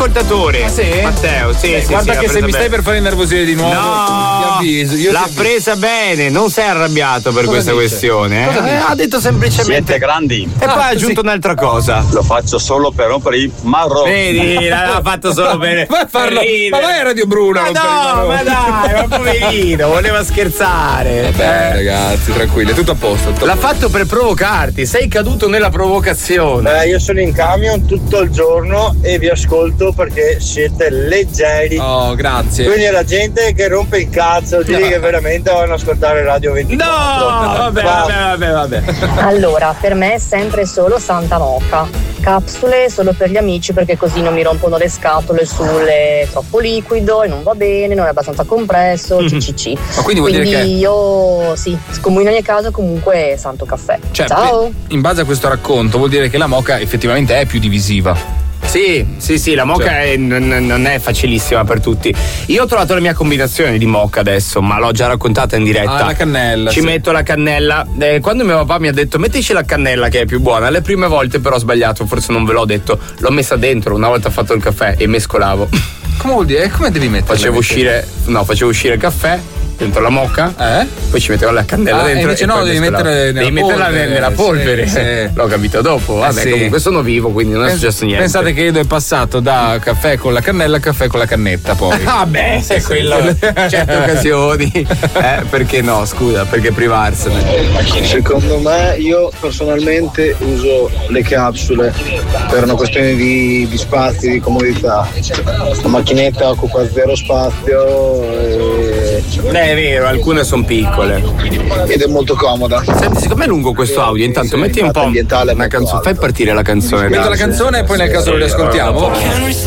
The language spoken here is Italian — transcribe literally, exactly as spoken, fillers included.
ascoltatore. Ah, sì? Matteo, sì, eh, sì. Guarda sì, che se mi bene. stai per fare innervosire di nuovo, no, ti avviso. Io l'ha ti presa bene, non sei arrabbiato per Cosa questa dice? questione. Eh? Eh, ha detto semplicemente. Siete grandi. E poi Ah, ha aggiunto sì. un'altra cosa. Lo faccio solo per rompere i marroni. Vedi, l'ha fatto solo bene. Vai a farlo. Ma vai a Radio Bruno. Ma no, ma dai, ma poverino, voleva scherzare. Vabbè, eh. ragazzi, tranquilli, è tutto a posto. Tutto L'ha a posto. fatto per provocarti, sei caduto nella provocazione. Eh, io sono in camion tutto il giorno e vi ascolto perché siete leggeri. Oh, grazie. Quindi la gente che rompe il cazzo, di No. che veramente vanno a ascoltare Radio ventiquattro. No, vabbè, vabbè, vabbè, vabbè. Allora, per me è sempre solo Santa Moca. Capsule solo per gli amici perché così non mi rompono le scatole sulle troppo liquido e non va bene, non è abbastanza compresso, Mm-hmm. ccc. Ma quindi vuol quindi dire che io sì, come in ogni caso comunque santo caffè. cioè, Ciao! in base a questo racconto vuol dire che la moka effettivamente è più divisiva. Sì, sì, sì, la moka Cioè. è- non, non è facilissima per tutti. Io ho trovato la mia combinazione di moka adesso, ma l'ho già raccontata in diretta. Ah, la cannella. Ci sì. metto la cannella. Eh, quando mio papà mi ha detto mettici la cannella che è più buona, le prime volte però ho sbagliato, forse non ve l'ho detto. L'ho messa dentro una volta fatto il caffè e mescolavo. Come vuol dire? Come devi mettere? Facevo uscire, no, facevo uscire il caffè dentro la moka, Eh? poi ci mettevo la cannella Ah, e dentro. invece e no, poi devi mescolavo. mettere nella devi metterla polvere, nella sì, polvere. sì. L'ho capito dopo. Vabbè, sì. comunque sono vivo, quindi non è Pens- successo niente. Pensate che Edo è passato da caffè con la cannella a caffè con la cannetta poi. Ah beh, se quello in certe occasioni. Eh, perché no, scusa, perché privarsene? Secondo me, io personalmente uso le capsule per una questione di, di spazio, di comodità. La macchinetta occupa zero spazio e... Beh, è vero, alcune sono piccole. ed è molto comoda. Senti, siccome è lungo questo audio, intanto Sì, metti un po' l'impatto ambientale è una molto canzone. alto. Fai partire la canzone. Metto la dai. canzone e poi nel caso lo riascoltiamo.